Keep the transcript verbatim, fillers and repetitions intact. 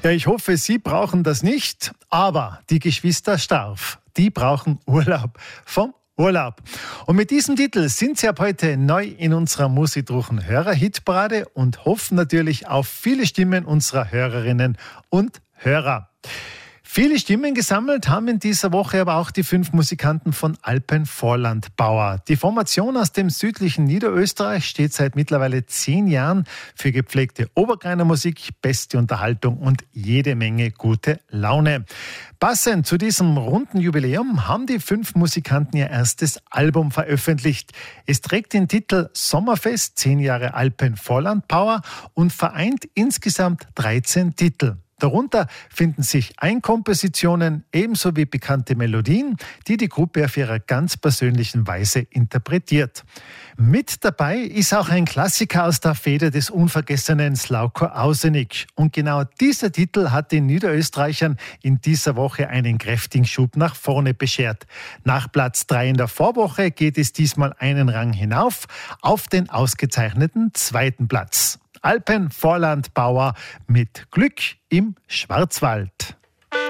Ja, ich hoffe, Sie brauchen das nicht, aber die Geschwister Starf, die brauchen Urlaub vom Urlaub. Und mit diesem Titel sind Sie ab heute neu in unserer Musidruchen Hörer-Hitparade und hoffen natürlich auf viele Stimmen unserer Hörerinnen und Hörer. Viele Stimmen gesammelt haben in dieser Woche aber auch die fünf Musikanten von Alpenvorlandbauer. Die Formation aus dem südlichen Niederösterreich steht seit mittlerweile zehn Jahren für gepflegte Oberkreiner Musik, beste Unterhaltung und jede Menge gute Laune. Passend zu diesem runden Jubiläum haben die fünf Musikanten ihr erstes Album veröffentlicht. Es trägt den Titel Sommerfest, zehn Jahre Alpenvorlandbauer und vereint insgesamt dreizehn Titel. Darunter finden sich Einkompositionen ebenso wie bekannte Melodien, die die Gruppe auf ihrer ganz persönlichen Weise interpretiert. Mit dabei ist auch ein Klassiker aus der Feder des unvergessenen Slavko Ausenik. Und genau dieser Titel hat den Niederösterreichern in dieser Woche einen kräftigen Schub nach vorne beschert. Nach Platz drei in der Vorwoche geht es diesmal einen Rang hinauf auf den ausgezeichneten zweiten Platz. Alpenvorlandbauer mit Glück im Schwarzwald.